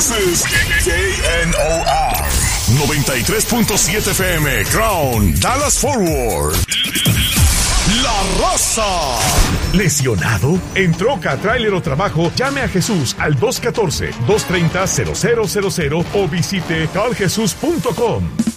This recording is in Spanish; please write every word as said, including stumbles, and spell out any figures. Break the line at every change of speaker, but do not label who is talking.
This is K N O R noventa y tres punto siete F M, Crown, Dallas Forward. La Raza. ¿Lesionado? En troca, tráiler o trabajo, llame a Jesús al dos uno cuatro, dos tres cero, cero cero cero cero o visite cal jesús punto com.